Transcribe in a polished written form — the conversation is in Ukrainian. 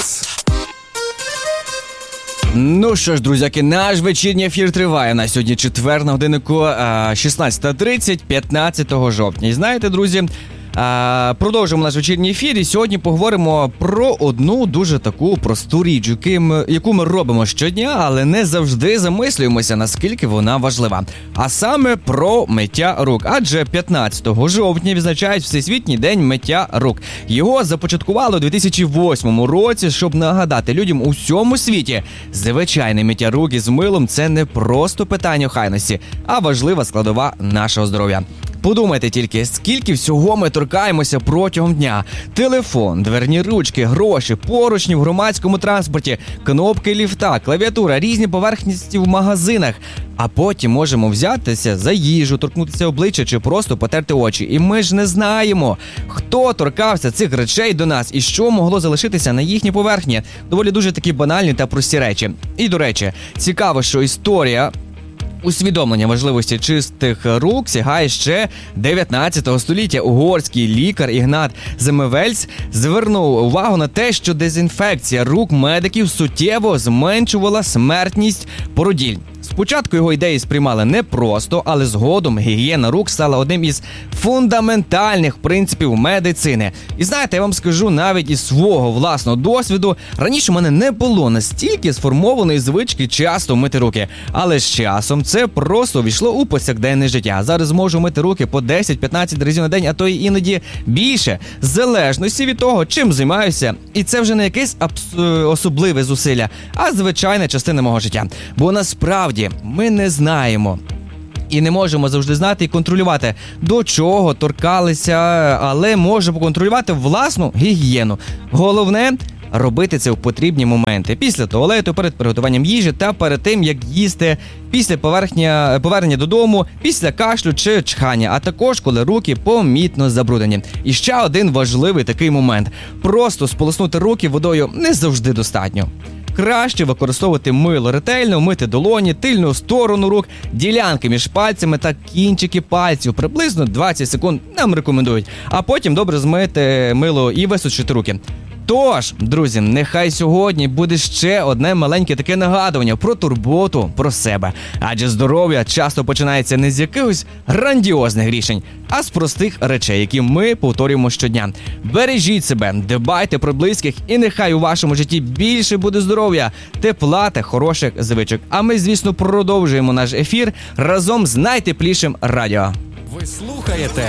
Час. Ну що ж, друзяки, наш вечірній ефір триває. На сьогодні четвер, на годиннику 16:30, 15 жовтня. І знаєте, друзі, продовжуємо наш вечірній ефір. І сьогодні поговоримо про одну дуже таку просту річ, яку ми робимо щодня, але не завжди замислюємося, наскільки вона важлива. А саме про миття рук. Адже 15 жовтня відзначають Всесвітній день миття рук. Його започаткували у 2008 році, щоб нагадати людям у всьому світі. Звичайне миття рук із милом – це не просто питання охайності, а важлива складова нашого здоров'я. Подумайте тільки, скільки всього ми торкаємося протягом дня. Телефон, дверні ручки, гроші, поручні в громадському транспорті, кнопки ліфта, клавіатура, різні поверхності в магазинах. А потім можемо взятися за їжу, торкнутися обличчя чи просто потерти очі. І ми ж не знаємо, хто торкався цих речей до нас і що могло залишитися на їхній поверхні. Доволі дуже такі банальні та прості речі. І, до речі, цікаво, що історія усвідомлення важливості чистих рук сягає ще 19 століття. Угорський лікар Ігнат Земевельс звернув увагу на те, що дезінфекція рук медиків суттєво зменшувала смертність породіль. Спочатку його ідеї сприймали непросто, але згодом гігієна рук стала одним із фундаментальних принципів медицини. І знаєте, я вам скажу навіть із свого власного досвіду, раніше в мене не було настільки сформованої звички часто мити руки. Але з часом це просто увійшло у повсякденне життя. Зараз можу мити руки по 10-15 разів на день, а то й іноді більше, в залежності від того, чим займаюся. І це вже не якесь особливе зусилля, а звичайна частина мого життя. Бо насправді ми не знаємо і не можемо завжди знати і контролювати, до чого торкалися, але можемо контролювати власну гігієну. Головне – робити це в потрібні моменти. Після туалету, перед приготуванням їжі та перед тим, як їсти, після повернення додому, після кашлю чи чхання, а також коли руки помітно забруднені. І ще один важливий такий момент. Просто сполоснути руки водою не завжди достатньо. Краще використовувати мило ретельно, мити долоні, тильну сторону рук, ділянки між пальцями та кінчики пальців. Приблизно 20 секунд нам рекомендують. А потім добре змити мило і висушити руки. Тож, друзі, нехай сьогодні буде ще одне маленьке таке нагадування про турботу про себе. Адже здоров'я часто починається не з якихось грандіозних рішень, а з простих речей, які ми повторюємо щодня. Бережіть себе, дбайте про близьких і нехай у вашому житті більше буде здоров'я, тепла та хороших звичок. А ми, звісно, продовжуємо наш ефір разом з найтеплішим радіо. Ви слухаєте